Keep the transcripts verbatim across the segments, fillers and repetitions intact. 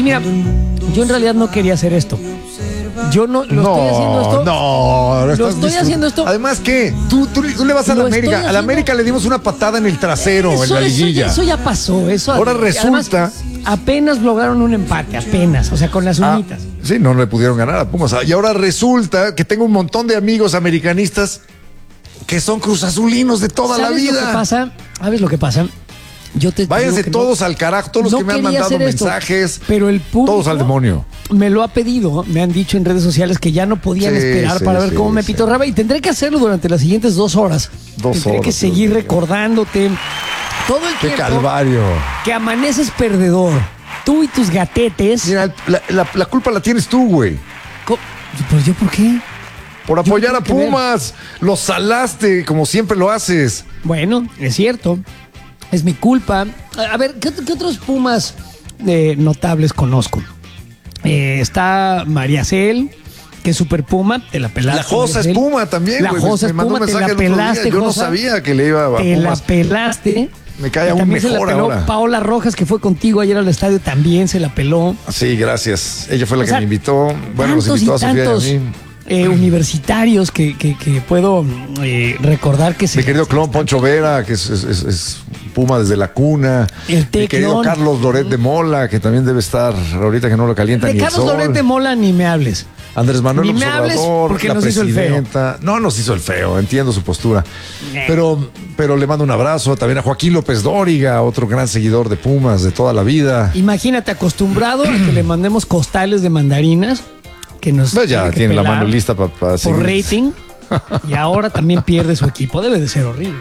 mira, yo en realidad no quería hacer esto. Yo no lo no, estoy haciendo esto. No, lo estás estoy disfrut- haciendo esto. Además, ¿qué? Tú, tú, tú le vas a la Lo estoy América. A la haciendo- América le dimos una patada en el trasero Eso, en la eso, liguilla. eso ya pasó. Eso, Ahora además, resulta- apenas lograron un empate, apenas. O sea, con las Ah, uñitas. sí, no le pudieron ganar a Pumas. Y ahora resulta que tengo un montón de amigos americanistas que son cruzazulinos de toda la ¿Sabes vida. lo que pasa? ¿Sabes lo que pasa? Yo te Váyanse digo que todos no, al carajo, todos los no que me han quería mandado hacer esto, mensajes. pero el público Todos al demonio. me lo ha pedido, me han dicho en redes sociales que ya no podían Sí, esperar sí, para ver sí, cómo me sí. pitorraba y tendré que hacerlo durante las siguientes dos horas. Dos tendré horas, que seguir Dios mío. recordándote todo el ¡Qué tiempo calvario! que amaneces perdedor. Tú y tus gatetes. Mira, la, la- la culpa la tienes tú, güey. Co- ¿Pues yo por qué? Por apoyar a tengo que ver. Pumas. Los salaste, como siempre lo haces. Bueno, es cierto. Es mi culpa. A a ver, ¿qué, qué otros Pumas eh, notables conozco? Eh, está María Cel, que es super Puma, te la pelaste. La Josa es Mariacel. Puma también, La güey. Josa Me es mandó un Puma, te mensaje la el otro día. pelaste, Yo no Josa. sabía que le iba a Te la Pumas. pelaste. Me cae Y aún también se mejor la peló ahora. Paola Rojas, que fue contigo ayer al estadio, también se la peló. Sí, gracias. Ella fue la O que sea, me invitó. Bueno, los tantos invitó a y Sofía y a tantos mí. eh, universitarios que, que, que puedo eh, recordar que se. Mi querido clon Poncho Vera, que es, es- es- es Puma desde la cuna. El Mi Teclon. querido Carlos Loret de Mola, que también debe estar ahorita que no lo calienta De ni el Carlos sol. Loret de Mola ni me hables. Andrés Manuel Ni López me hables Obrador, porque la nos hizo el feo. presidenta. No, nos hizo el feo, entiendo su postura. Eh. Pero, pero le mando un abrazo también a Joaquín López Dóriga, otro gran seguidor de Pumas de toda la vida. Imagínate, acostumbrado a que le mandemos costales de mandarinas, que nos Pues ya tiene que tiene la pelar mano lista para por rating, y ahora también pierde su equipo. Debe de ser horrible.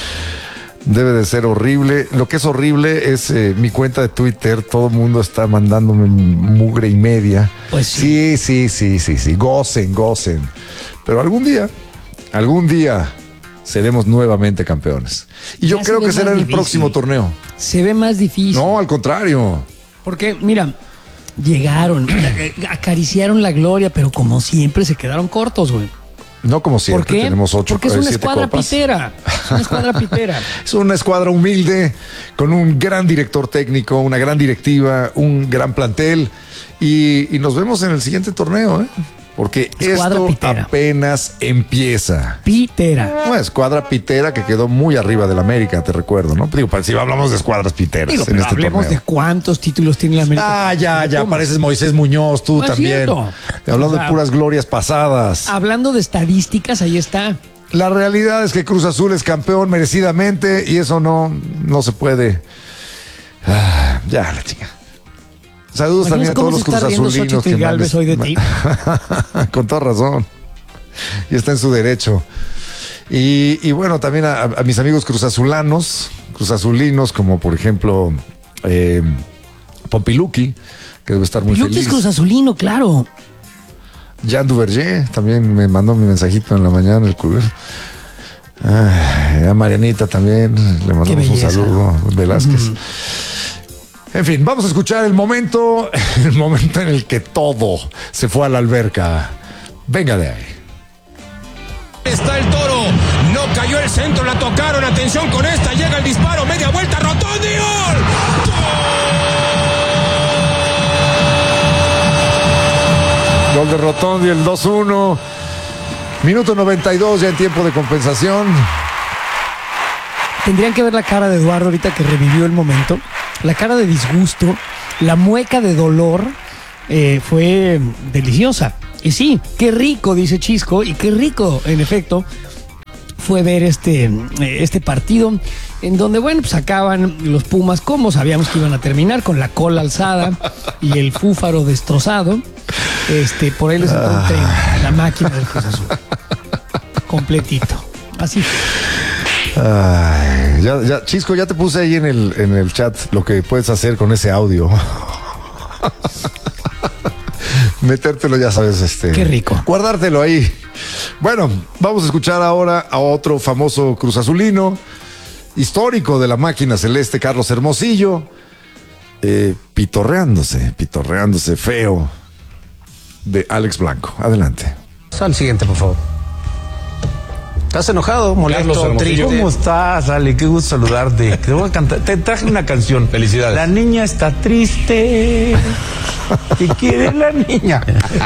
Debe de ser horrible. Lo que es horrible es eh, mi cuenta de Twitter. Todo el mundo está mandándome mugre y media. Pues sí, sí, sí, sí, sí. Gocen, gocen. Pero algún día, algún día seremos nuevamente campeones. Y yo Ya se creo ve que será más en el difícil. próximo torneo. Se ve más difícil. No, al contrario. Porque, mira, llegaron, acariciaron la gloria, pero como siempre se quedaron cortos, güey. No como siempre. ¿Por qué? Tenemos ocho, Porque es eh, una siete escuadra copas. pitera. Es una escuadra pitera. Es una escuadra humilde, con un gran director técnico, una gran directiva, un gran plantel. Y, y nos vemos en el siguiente torneo, ¿eh? Porque Escuadra esto pitera. apenas empieza. Pitera. Una escuadra pitera que quedó muy arriba del América, te recuerdo, ¿no? Digo, si hablamos de escuadras piteras Digo, en pero este hablemos torneo. de cuántos títulos tiene la América. Ah, ya, ya, ¿Cómo? pareces Moisés Muñoz, tú No es también. cierto. Hablando O sea, de puras glorias pasadas. Hablando de estadísticas, ahí está. La realidad es que Cruz Azul es campeón merecidamente y eso no, no se puede. Ah, ya, la chica. Saludos también a ¿Cómo todos los se está riendo cruzazulinos Xochitl que Gálvez mandes- hoy de ti? Con toda razón. Y está en su derecho. Y, y bueno, también a, a mis amigos cruzazulanos, cruzazulinos, como por ejemplo eh, Pompiluki, que debe estar muy Luqui es feliz. Cruz Azulino, claro. Jean Duverger también me mandó mi mensajito en la mañana el culero. Ay, a Marianita también le mandamos un belleza. saludo, Velázquez. En fin, vamos a escuchar el momento, el momento en el que todo se fue a la alberca. Venga de ahí. Está el Toro, no cayó el centro, la tocaron, atención con esta, llega el disparo, media vuelta, Rotondi, gol. Gol de Rotondi, el dos uno. Minuto noventa y dos ya en tiempo de compensación. Tendrían que ver la cara de Eduardo ahorita que revivió el momento. La cara de disgusto, la mueca de dolor eh, fue deliciosa. Y sí, qué rico, dice Chisco, y qué rico, en efecto, fue ver este, eh, este partido en donde, bueno, pues acaban los Pumas como sabíamos que iban a terminar, con la cola alzada y el fúfaro destrozado. Este, por ahí les encontré la máquina del Cruz Azul. Completito. Así fue. Ay, ya, ya, Chisco, ya te puse ahí en el, en el chat lo que puedes hacer con ese audio. Metértelo, ya sabes, este. Qué rico. Guardártelo ahí. Bueno, vamos a escuchar ahora a otro famoso cruzazulino, histórico de la máquina celeste, Carlos Hermosillo, eh, pitorreándose, pitorreándose feo, de Alex Blanco. Adelante. Al siguiente, por favor. ¿Estás enojado, molesto, triste? ¿Cómo estás, Ale? Qué gusto saludarte. Te voy a cantar. Te traje una canción. Felicidades. La niña está triste. ¿Qué quiere la niña?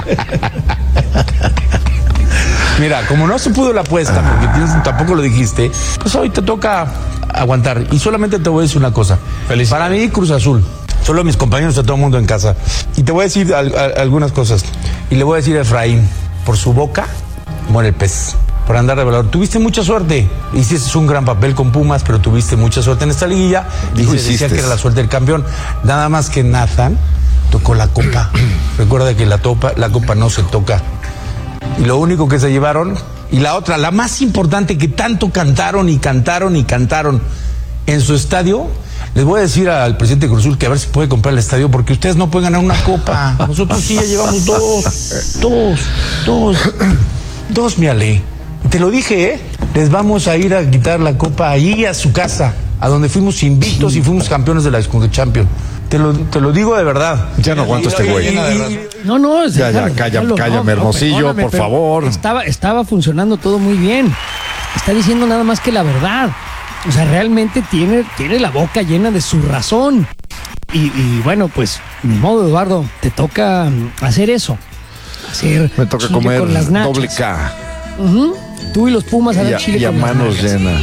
Mira, como no se pudo la apuesta, porque tienes, tampoco lo dijiste, pues hoy te toca aguantar. Y solamente te voy a decir una cosa. Feliz. Para mí, Cruz Azul. Solo a mis compañeros, a todo el mundo en casa. Y te voy a decir al, a, algunas cosas. Y le voy a decir a Efraín, por su boca muere el pez. Por andar de velador. Tuviste mucha suerte. Hiciste un gran papel con Pumas, pero tuviste mucha suerte en esta liguilla. Y se decía que era la suerte del campeón. Nada más que Nathan tocó la copa. Recuerda que la, topa, la copa no se toca. Y lo único que se llevaron, y la otra, la más importante que tanto cantaron y cantaron y cantaron en su estadio, les voy a decir al presidente Cruz Azul que a ver si puede comprar el estadio, porque ustedes no pueden ganar una copa. Nosotros sí ya llevamos dos, dos, dos, dos, mi Ale. Te lo dije, ¿eh? Les vamos a ir a quitar la copa ahí a su casa, a donde fuimos invictos y fuimos campeones de la Champions. Te lo, te lo digo de verdad. Ya no aguanto este güey. No, no, es Ya, ya, calla, cállame, no, Hermosillo, no, por favor. Estaba, estaba funcionando todo muy bien. Está diciendo nada más que la verdad. O sea, realmente tiene, tiene la boca llena de su razón. Y, y bueno, pues, ni modo, Eduardo, te toca hacer eso. Hacer Me toca chile comer con las nachas. doble K. Uh-huh. Tú y los Pumas harán Y a, chile y a con las manos nachas. llenas.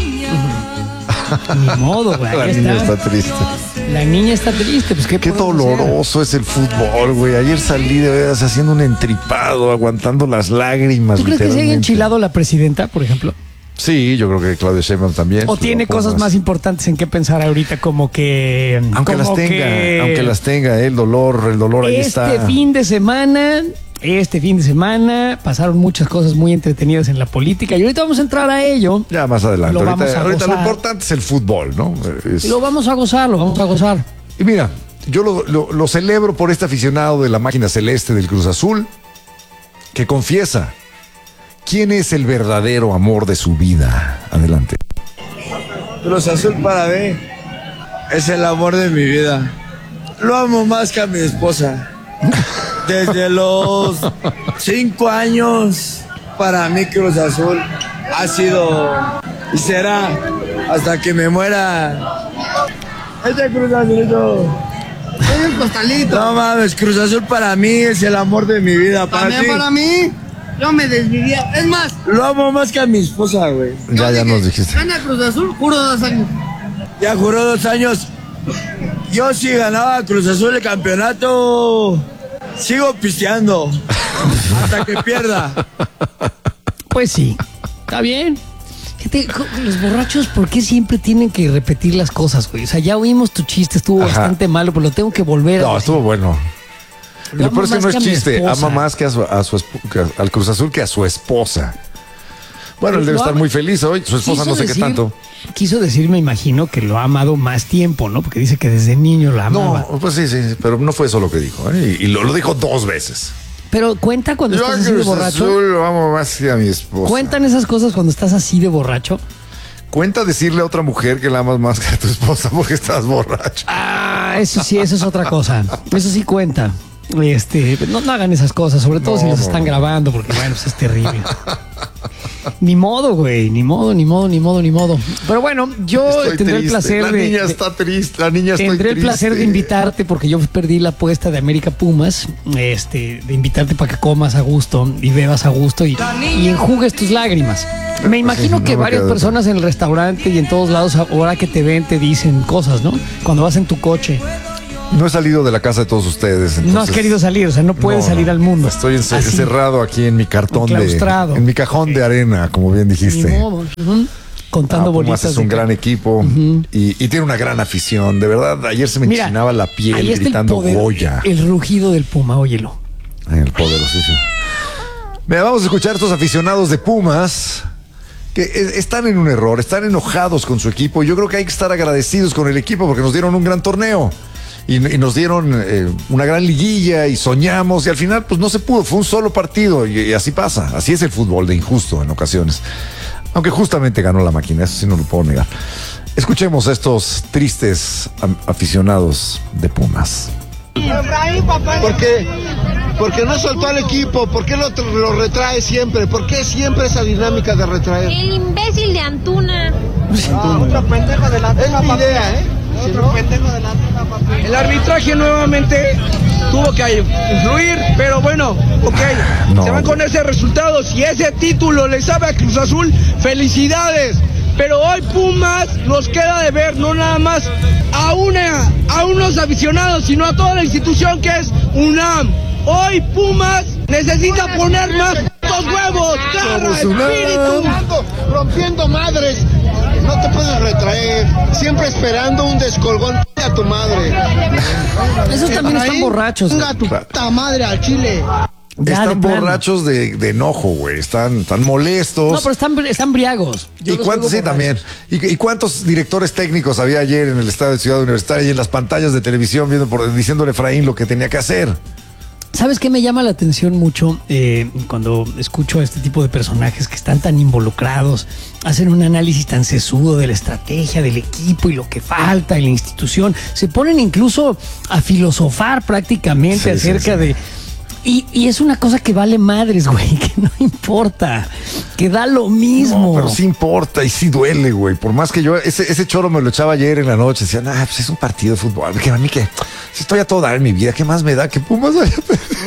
Ni modo, güey. La ahí niña está. está triste. La niña está triste, pues qué Qué podemos hacer? doloroso es el fútbol, güey. Ayer salí de veras haciendo un entripado, aguantando las lágrimas. ¿Tú crees que se haya literalmente. enchilado la presidenta, por ejemplo? Sí, yo creo que Claudia Sheinbaum también. ¿O tiene Pero, cosas pues, más importantes en qué pensar ahorita, como que... Aunque como las tenga, que aunque las tenga, eh, el dolor, el dolor ahí Este está. fin de semana, este fin de semana, pasaron muchas cosas muy entretenidas en la política y ahorita vamos a entrar a ello. Ya más adelante. Lo Ahorita, vamos a ahorita lo gozar. importante es el fútbol, ¿no? Es- Y lo vamos a gozar, lo vamos a gozar. Y mira, yo lo, lo- lo celebro por este aficionado de la máquina celeste del Cruz Azul que confiesa quién es el verdadero amor de su vida. Adelante. Cruz Azul para mí es el amor de mi vida. Lo amo más que a mi esposa. Desde los cinco años, para mí Cruz Azul ha sido y será hasta que me muera. Este Cruz Azulito. Soy el costalito. No mames, Cruz Azul para mí es el amor de mi vida. Para También ti, para mí, yo me desvivía. Es más, lo amo más que a mi esposa, güey. Ya, yo ya dije, nos dijiste. Gana Cruz Azul, juro dos años. Ya juró dos años. Yo si ganaba Cruz Azul el campeonato, sigo pisteando hasta que pierda. Pues sí, está bien. Fíjate, co- los borrachos, ¿por qué siempre tienen que repetir las cosas, güey? O sea, ya oímos tu chiste, estuvo Ajá. bastante malo, pero lo tengo que volver a No, decir. estuvo bueno. Y lo Amo peor es que más no que es a mi chiste. esposa. Ama más que a su, a su esp- que a- al Cruz Azul que a su esposa. Bueno, él debe Lo estar ama- muy feliz hoy. Su esposa Quiso no sé decir- qué tanto. Quiso decir, me imagino, que lo ha amado más tiempo, ¿no? Porque dice que desde niño la amaba. No, pues sí, sí, sí, pero no fue eso lo que dijo. ¿eh? Y, y lo, lo dijo dos veces. Pero cuenta cuando Yo estás a así de Cruz borracho. Azul lo amo más que a mi esposa. ¿Cuentan esas cosas cuando estás así de borracho? Cuenta decirle a otra mujer que la amas más que a tu esposa porque estás borracho. Ah, eso sí, eso es otra cosa. Eso sí cuenta. Este, no, no hagan esas cosas, sobre todo No, si los no, están no. grabando, porque bueno, pues es terrible. Ni modo, güey, ni modo, ni modo, ni modo, ni modo. Pero bueno, yo Estoy tendré el triste. placer La de, niña de- está triste. La niña está tendré triste. el placer de invitarte porque yo perdí la apuesta de América Pumas, este, de invitarte para que comas a gusto y bebas a gusto y, y enjugues tus lágrimas. Me imagino no que me varias queda otra. personas en el restaurante y en todos lados ahora que te ven te dicen cosas, ¿no? Cuando vas en tu coche. No he salido de la casa de todos ustedes. No has entonces- querido salir, o sea, no puedes No, salir no. al mundo. Estoy ence- Así. encerrado aquí en mi cartón de. Enclaustrado. En mi cajón de arena, como bien Ni dijiste. modo. Ujú. Contando Ah, Pumas bolitas. es un de gran ca- equipo y, y tiene una gran afición. De verdad, ayer se me Mira, enchinaba la piel ahí está el gritando poder, Goya. El rugido del puma, óyelo. En el poderosísimo. Mira, vamos a escuchar a estos aficionados de Pumas que e- están en un error, están enojados con su equipo. Yo creo que hay que estar agradecidos con el equipo porque nos dieron un gran torneo y, y nos dieron eh, una gran liguilla y soñamos y al final pues no se pudo, fue un solo partido y, y así pasa, así es el fútbol de injusto en ocasiones. Aunque justamente ganó la máquina, eso sí no lo puedo negar. Escuchemos a estos tristes am- aficionados de Pumas. ¿Por qué? Porque no soltó al equipo, ¿por qué lo, lo retrae siempre? ¿Por qué siempre esa dinámica de retraer? El imbécil de Antuna. Ah, otro pendejo de la Es mi idea, ¿eh? Otro pendejo de la El arbitraje nuevamente tuvo que influir, pero bueno, ok, no. Se van con ese resultado. Si ese título le sabe a Cruz Azul, felicidades. Pero hoy Pumas nos queda de ver, no nada más a una, a unos aficionados, sino a toda la institución que es UNAM. Hoy Pumas necesita poner más los huevos, garra, espíritu. Rompiendo madres, no te puedes retraer, siempre esperando un descolgón a tu madre. Esos también están borrachos. Venga tu puta madre al Chile. Ya, están de plano. borrachos de, de enojo, güey. Están, están molestos. No, pero están, están briagos. Yo ¿Y los cuántos, sí, oigo también? ¿Y, ¿Y cuántos directores técnicos había ayer en el estadio de Ciudad Universitaria y en las pantallas de televisión viendo por, diciéndole a Efraín lo que tenía que hacer? ¿Sabes qué me llama la atención mucho eh, cuando escucho a este tipo de personajes que están tan involucrados, hacen un análisis tan sesudo de la estrategia del equipo y lo que falta en la institución? Se ponen incluso a filosofar prácticamente Sí, acerca sí, sí. de... Y, y es una cosa que vale madres, güey, que no importa, que da lo mismo. No, pero sí importa y sí duele, güey. Por más que yo, ese, ese choro me lo echaba ayer en la noche. Decían, ah, pues es un partido de fútbol. Que a mí que si estoy a todo dar en mi vida, ¿qué más me da que Pumas vaya?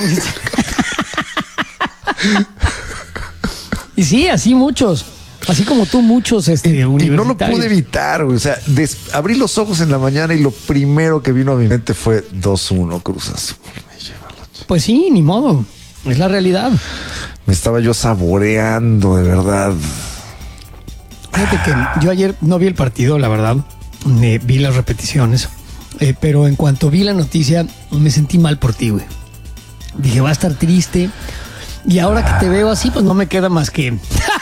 Y sí, así muchos. Así como tú, muchos este, Y no lo universitarios. pude evitar, güey. O sea, des- abrí los ojos en la mañana y lo primero que vino a mi mente fue dos uno Cruz Azul. Me lleva la ch- Pues sí, ni modo. Es la realidad. Me estaba yo saboreando, de verdad. Fíjate que yo ayer no vi el partido, la verdad. Me vi las repeticiones. Eh, pero en cuanto vi la noticia, me sentí mal por ti, güey. Dije, va a estar triste. Y ahora que te veo así, pues no me queda más que...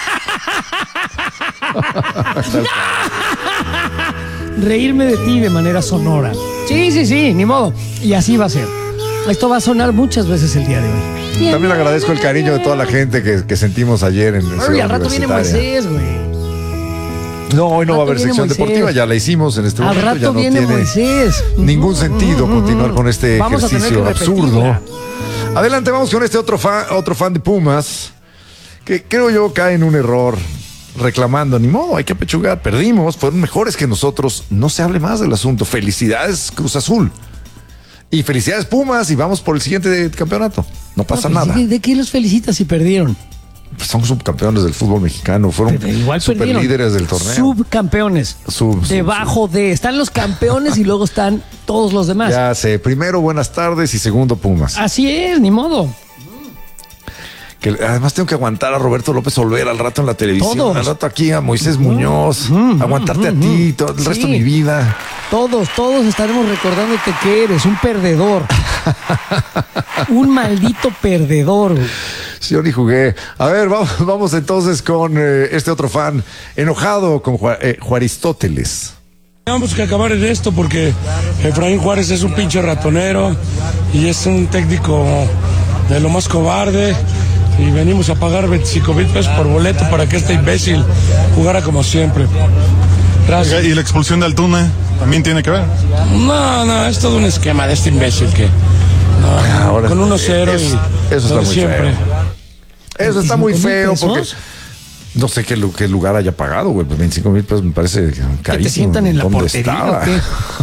reírme de ti de manera sonora. Sí, sí, sí, ni modo. Y así va a ser. Esto va a sonar muchas veces el día de hoy. También agradezco el cariño de toda la gente que, que sentimos ayer en el Ay, al rato viene Moisés, güey. No, hoy no va a Al rato haber viene sección Moisés. deportiva, ya la hicimos en este Al momento. rato ya no viene tiene Moisés. ningún sentido continuar con este Vamos a tener ejercicio que absurdo. repetirla. Adelante, vamos con este otro fan, otro fan de Pumas, que creo yo cae en un error reclamando, ni modo, hay que apechugar, perdimos, fueron mejores que nosotros, no se hable más del asunto. Felicidades Cruz Azul. Y felicidades Pumas y vamos por el siguiente campeonato. No pasa No, pues, nada. ¿de, ¿De qué los felicitas si perdieron? Pues son subcampeones del fútbol mexicano, fueron Pero igual super perdieron. líderes del torneo. Subcampeones. Sub, sub, Debajo de. Están los campeones y luego están todos los demás. Ya sé, primero buenas tardes y segundo Pumas. Así es, ni modo. Que además tengo que aguantar a Roberto López Olvera al rato en la televisión, Todos. al rato aquí a Moisés Muñoz, aguantarte a ti todo el Sí. resto de mi vida. Todos, todos estaremos recordándote que eres un perdedor. Un maldito perdedor. güey. Sí, yo ni jugué. A ver, vamos, vamos entonces con eh, este otro fan enojado con Ju- eh, Juaristóteles. Tenemos que acabar en esto porque Efraín Juárez es un pinche ratonero y es un técnico de lo más cobarde y venimos a pagar veinticinco mil pesos por boleto para que este imbécil jugara como siempre. Gracias. ¿Y la expulsión de Altuna también tiene que ver? No, no, es todo un esquema de este imbécil que no, Ahora, con uno cero eso- y eso está lo de muy siempre. feo. Eso está muy ¿veinticinco mil feo porque pesos? no sé qué, lu- qué lugar haya pagado, güey. Pues veinticinco mil pesos me parece carísimo. Que te sientan en la ¿Dónde portería. estaba? ¿O qué?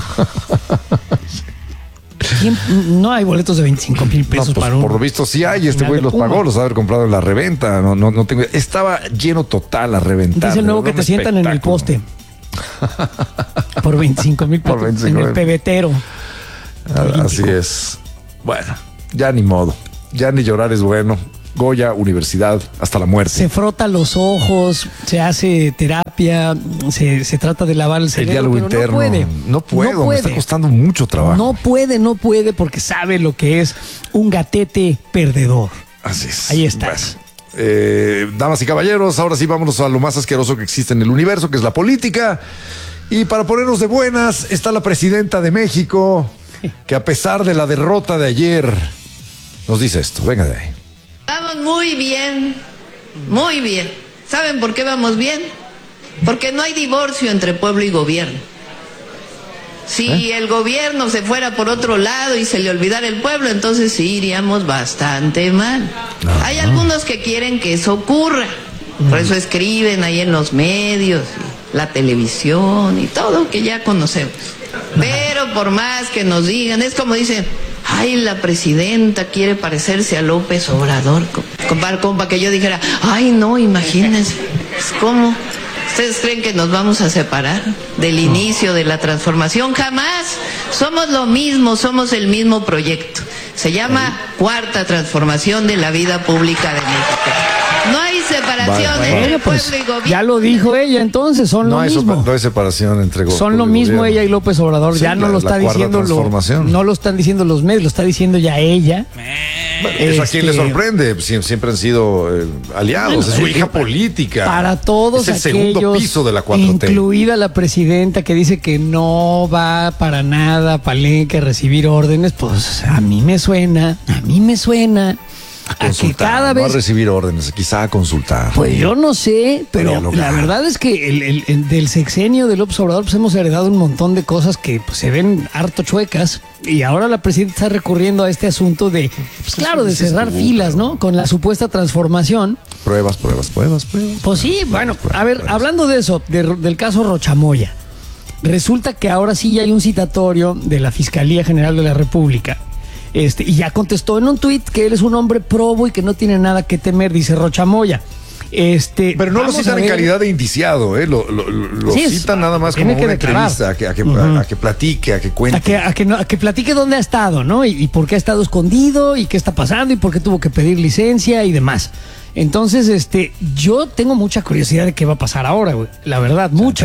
¿Quién? No hay boletos de veinticinco mil No, pesos pues, para un. por lo visto sí hay, este final güey de los Puma. pagó, los ha de haber comprado en la reventa, no, no, no tengo, estaba lleno total a reventar. Dice luego de que verdad, te un sientan en el espectáculo. poste. Por veinticinco mil Por pesos. En veinticinco el mil. pebetero. Ah, Así es. Bueno, ya ni modo, ya ni llorar es bueno. Goya, universidad, hasta la muerte. Se frota los ojos, se hace terapia, se, se trata de lavar el El cerebro. diálogo pero interno. No puede. No puedo, No me puede. está costando mucho trabajo. No puede, no puede, porque sabe lo que es un gatete perdedor. Así es. Ahí estás. Bueno, eh, damas y caballeros, ahora sí vámonos a lo más asqueroso que existe en el universo, que es la política. Y para ponernos de buenas, está la presidenta de México, que a pesar de la derrota de ayer, nos dice esto. Venga de ahí. Vamos muy bien, muy bien. ¿Saben por qué vamos bien? Porque no hay divorcio entre pueblo y gobierno. Si ¿Eh? el gobierno se fuera por otro lado y se le olvidara el pueblo, entonces sí iríamos bastante mal. No, hay no. algunos que quieren que eso ocurra. Por eso escriben ahí en los medios, y la televisión y todo que ya conocemos. Pero por más que nos digan, es como dicen, ay, la presidenta quiere parecerse a López Obrador, compa, compa, que yo dijera, ay, no, imagínense, ¿cómo? ¿Ustedes creen que nos vamos a separar del inicio de la transformación? Jamás. Somos lo mismo, somos el mismo proyecto. Se llama Cuarta Transformación de la Vida Pública de México. No hay separación Vale, entre Bueno, pueblo pues y gobierno. ya lo dijo ella, entonces son No lo hay, mismo. sopa- no hay separación entre go- Son lo pueblo y mismo gobierno. ella y López Obrador. Sí, ya no la- lo la está cuarta diciendo lo, transformación. no lo están diciendo los medios, lo está diciendo ya ella. Bueno, ¿eso a quién le Este, sorprende? Sie- Siempre han sido eh, aliados. Bueno, es su eh, hija eh, política. Para todos Es el segundo aquellos, piso de la cuatro T. incluida la presidenta que dice que no va para nada a Palenque a recibir órdenes, pues a mí me suena, a mí me suena a que Consultar, cada no vez a recibir órdenes, quizá a consultar. Pues yo no sé, pero dialogar. la verdad es que el, el- el del sexenio de López Obrador pues hemos heredado un montón de cosas que pues, se ven harto chuecas y ahora la presidenta está recurriendo a este asunto de, pues claro, de dices cerrar tú, filas, ¿no? Con la supuesta transformación. Pruebas, pruebas, pruebas, pruebas. Pues sí, bueno, pruebas, a ver, pruebas. hablando de eso, de- del caso Rochamoya, resulta que ahora sí ya hay un citatorio de la Fiscalía General de la República. Este, y ya contestó en un tuit que él es un hombre probo y que no tiene nada que temer, dice Rochamoya. Este, Pero no lo vamos citan a en ver- calidad de indiciado, ¿eh? Lo, lo- lo Sí, es- citan nada más tiene como que una declarar. entrevista, a que, a, que, Ujú. a que platique, a que cuente. A que, a, que no- a que platique dónde ha estado, ¿no? Y, y por qué ha estado escondido y qué está pasando y por qué tuvo que pedir licencia y demás. Entonces, este, yo tengo mucha curiosidad de qué va a pasar ahora, güey. La verdad, mucha.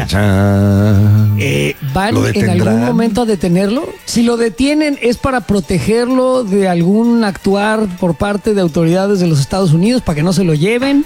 Chan. Eh, ¿Van ¿Lo en detendrán? algún momento a detenerlo? Si lo detienen, ¿es para protegerlo de algún actuar por parte de autoridades de los Estados Unidos para que no se lo lleven?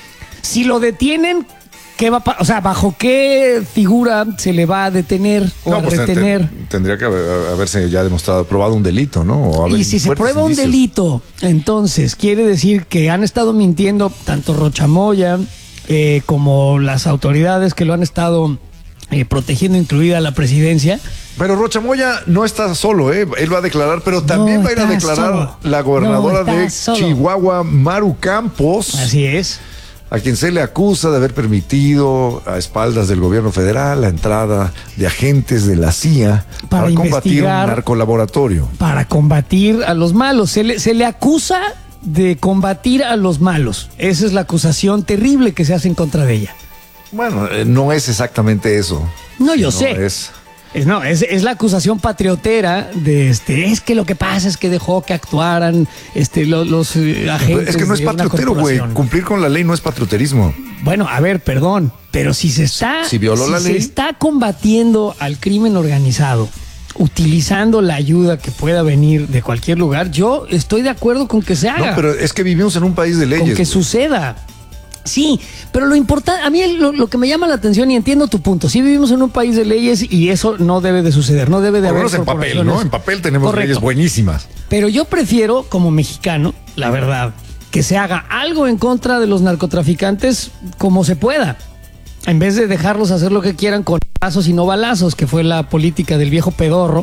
Si lo detienen, ¿qué va a pa- o sea, bajo qué figura se le va a detener o No, a pues, te- retener? te- tendría que haber- haberse ya demostrado, probado un delito, ¿no? O haber Y si se fuertes prueba un indicios. delito, entonces quiere decir que han estado mintiendo tanto Rochamoya eh, como las autoridades que lo han estado eh, protegiendo, incluida la presidencia. Pero Rocha Moya no está solo, ¿eh? Él va a declarar, pero también No va a ir a está declarar solo. la gobernadora No está de solo. Chihuahua, Maru Campos. Así es. A quien se le acusa de haber permitido a espaldas del gobierno federal la entrada de agentes de la C I A Para para, combatir un investigar. narcolaboratorio. Para combatir a los malos. Se le, se le acusa de combatir a los malos. Esa es la acusación terrible que se hace en contra de ella. Bueno, eh, no es exactamente eso. No, yo No sé. es. Es, no, es, es la acusación patriotera de este, es que lo que pasa es que dejó que actuaran este, los, los eh, agentes. Es que no es de una patriotero, güey. corporación. Cumplir con la ley no es patrioterismo. Bueno, a ver, perdón, pero si se está, Si violó la se ley. está combatiendo al crimen organizado, utilizando la ayuda que pueda venir de cualquier lugar, yo estoy de acuerdo con que se haga. No, pero es que vivimos en un país de leyes. con que güey. suceda. Sí, pero lo importante, a mí lo, lo que me llama la atención, y entiendo tu punto, sí vivimos en un país de leyes y eso no debe de suceder, no debe de Por lo haber menos en papel, corporaciones. ¿no? En papel tenemos Correcto. leyes buenísimas. Pero yo prefiero, como mexicano, la verdad, que se haga algo en contra de los narcotraficantes como se pueda, en vez de dejarlos hacer lo que quieran con balazos y no balazos, que fue la política del viejo pedorro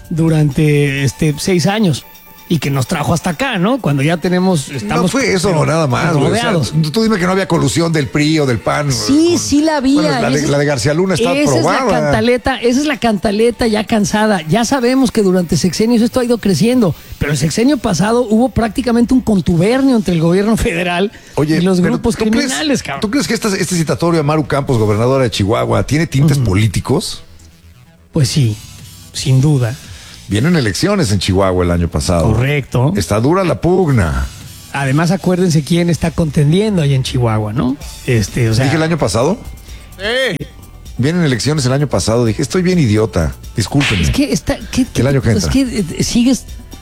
durante este seis años. Y que nos trajo hasta acá, ¿no? Cuando ya tenemos, estamos no fue eso pero, nada más. güey. O sea, rodeados. tú dime que no había colusión del P R I o del P A N. Sí, con- sí la había. Bueno, la, de, Esa- la de García Luna está esa aprobada. es la cantaleta, esa es la cantaleta ya cansada. Ya sabemos que durante sexenios esto ha ido creciendo, pero el sexenio pasado hubo prácticamente un contubernio entre el gobierno federal Oye, y los pero grupos ¿tú criminales, crees, cabrón. ¿Tú crees que este, este citatorio a Maru Campos, gobernadora de Chihuahua, tiene tintes políticos? Pues sí, sin duda. Vienen elecciones en Chihuahua el año pasado. Correcto. Está dura la pugna. Además, acuérdense quién está contendiendo ahí en Chihuahua, ¿no? Este, o sea, ¿Dije el año pasado? Sí. Vienen elecciones el año pasado. Dije, estoy bien idiota. Discúlpenme. es que está, ¿qué- qué- El año que es entra. que eh, sigues.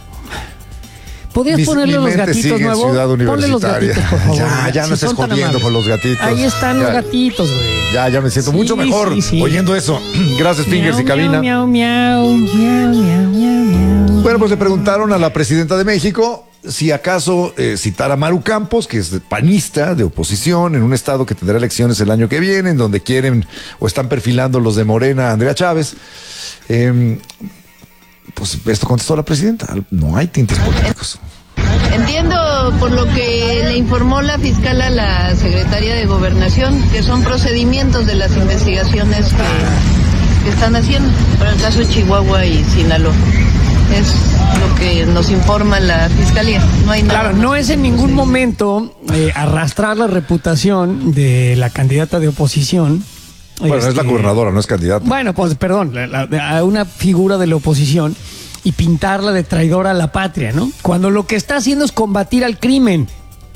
¿Podrías Mi- ponerle mi los mente gatitos sigue en nuevos? Ciudad Ponle los Universitaria. gatitos, por favor. Ya, ya Si no estés son tan jodiendo amables. con los gatitos. Ahí están Ya. los gatitos, güey. Ya, ya me siento Sí, mucho mejor sí, sí. oyendo eso. Gracias, Fingers y Miau, Cabina. miau, miau, miau, miau, miau, miau. Bueno, pues le preguntaron a la presidenta de México si acaso eh, citar a Maru Campos, que es de- panista, de oposición, en un estado que tendrá elecciones el año que viene, en donde quieren o están perfilando los de Morena a Andrea Chávez. Eh, pues esto contestó la presidenta. No hay tintes políticos. Entiendo por lo que le informó la fiscal a la secretaria de Gobernación que son procedimientos de las investigaciones que, que están haciendo para el caso de Chihuahua y Sinaloa. Es lo que nos informa la fiscalía. No hay nada. Claro, no es en ningún momento eh, arrastrar la reputación de la candidata de oposición. Bueno, este, es la gobernadora, no es candidata. Bueno, pues perdón, la, la, a una figura de la oposición y pintarla de traidora a la patria, ¿no? Cuando lo que está haciendo es combatir al crimen.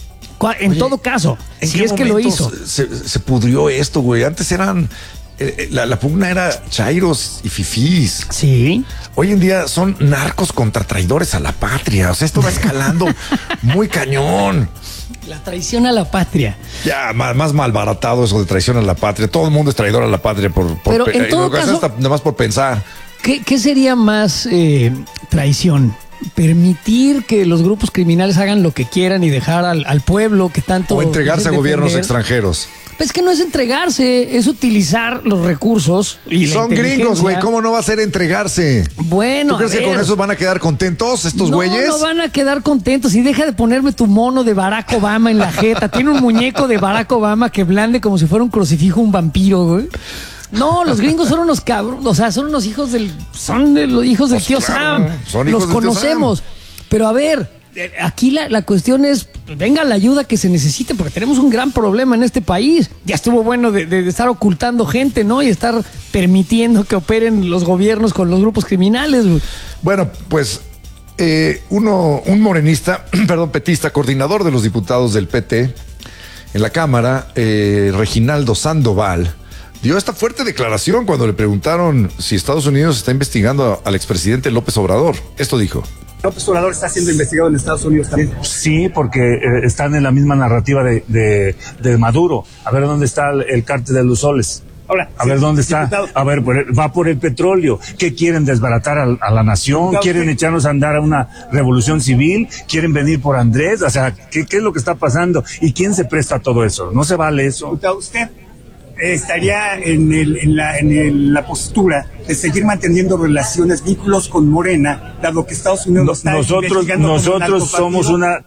En Oye, todo caso, si es que lo hizo. Se, se pudrió esto, güey. Antes eran... Eh, la, la pugna era chairos y fifís. Sí. Hoy en día son narcos contra traidores a la patria. O sea, esto va escalando muy cañón. La traición a la patria. Ya, más, más malbaratado eso de traición a la patria. Todo el mundo es traidor a la patria por, por Pero en todo caso, hasta, nada más por pensar. ¿Qué, qué sería más eh, traición? Permitir que los grupos criminales hagan lo que quieran y dejar al, al pueblo que tanto... O entregarse a gobiernos extranjeros. Pues que no es entregarse, es utilizar los recursos y son gringos, güey, ¿cómo no va a ser entregarse? Bueno, ¿tú crees que con eso van a quedar contentos estos güeyes? No, no van a quedar contentos. Y deja de ponerme tu mono de Barack Obama en la jeta. Tiene un muñeco de Barack Obama que blande como si fuera un crucifijo, un vampiro, güey. No, los gringos son unos cabros, o sea, son unos hijos del, son de los hijos del pues tío claro, Sam. Son hijos los conocemos. Pero a ver, aquí la, la cuestión es, venga la ayuda que se necesite, porque tenemos un gran problema en este país. Ya estuvo bueno de, de, de estar ocultando gente, ¿no? Y estar permitiendo que operen los gobiernos con los grupos criminales. Bueno, pues eh, uno, un morenista, perdón, petista, coordinador de los diputados del P T en la Cámara, eh, Reginaldo Sandoval, dio esta fuerte declaración cuando le preguntaron si Estados Unidos está investigando al expresidente López Obrador. Esto dijo. ¿López Obrador está siendo investigado en Estados Unidos también? Sí, porque eh, están en la misma narrativa de, de, de Maduro. A ver dónde está el, el cártel de los soles. Ahora, a sí, ver dónde está. Diputado. A ver, va por el petróleo. ¿Qué quieren? ¿Desbaratar a, a la nación? Diputado, ¿quieren ¿qué? echarnos a andar a una revolución civil? ¿Quieren venir por Andrés? O sea, ¿qué, qué es lo que está pasando? ¿Y quién se presta a todo eso? No se vale eso. Diputado, usted estaría en, el, en, la, en el, la postura de seguir manteniendo relaciones, vínculos con Morena, dado que Estados Unidos no, está nosotros nosotros somos una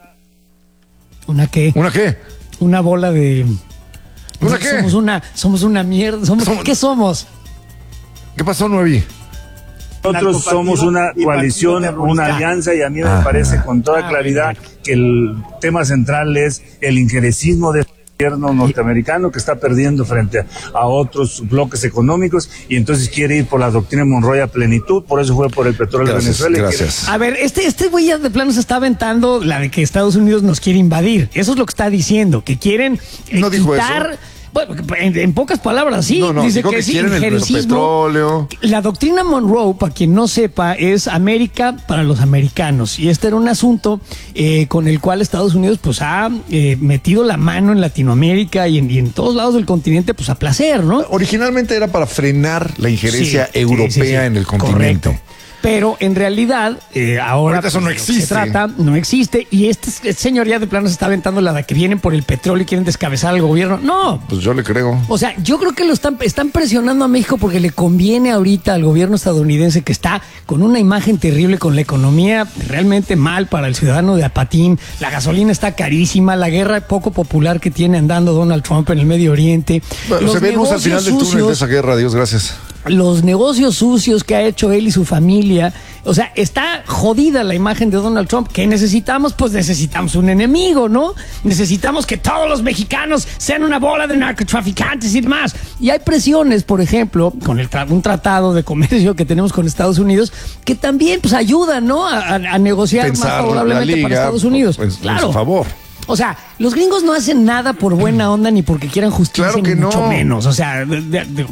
¿una qué? ¿Una qué? Una bola de ¿una qué? Somos una somos una mierda, somos, somos... ¿qué somos? ¿Qué pasó, Nuevi? Nosotros somos una coalición, una alianza, y a mí me ah, parece con toda claridad que el tema central es el injerencismo de gobierno norteamericano que está perdiendo frente a otros bloques económicos, y entonces quiere ir por la doctrina Monroe a plenitud. Por eso fue por el petróleo gracias, de Venezuela. Gracias. Quiere... A ver, este, este güey ya de plano se está aventando la de que Estados Unidos nos quiere invadir. Eso es lo que está diciendo, que quieren eh, no dijo quitar... eso. Bueno, en, en pocas palabras, sí. No, no, dice que, que que es quieren el petróleo. La doctrina Monroe, para quien no sepa, es América para los americanos. Y este era un asunto eh, con el cual Estados Unidos pues ha eh, metido la mano en Latinoamérica y en, y en todos lados del continente, pues a placer, ¿no? Originalmente era para frenar la injerencia sí, europea sí, sí, sí. en el continente. Correcto. Pero en realidad, eh, ahora eso no existe. Se trata, no existe. Y este, este señor ya de plano se está aventando la de que vienen por el petróleo y quieren descabezar al gobierno. No. Pues yo le creo. O sea, yo creo que lo están, están presionando a México porque le conviene ahorita al gobierno estadounidense, que está con una imagen terrible, con la economía realmente mal para el ciudadano de a patín. La gasolina está carísima, la guerra poco popular que tiene andando Donald Trump en el Medio Oriente. Bueno, se vemos al final del túnel de esa guerra, Dios gracias. Los negocios sucios que ha hecho él y su familia. O sea, está jodida la imagen de Donald Trump. ¿Qué necesitamos? Pues necesitamos un enemigo, ¿no? Necesitamos que todos los mexicanos sean una bola de narcotraficantes y demás. Y hay presiones, por ejemplo, con el tra- un tratado de comercio que tenemos con Estados Unidos, que también pues ayudan, ¿no? A, a negociar Pensar más favorablemente liga, para Estados Unidos. Pues, claro. Por favor. O sea, los gringos no hacen nada por buena onda ni porque quieran justicia, claro que ni mucho no. menos. O sea, de, de, de,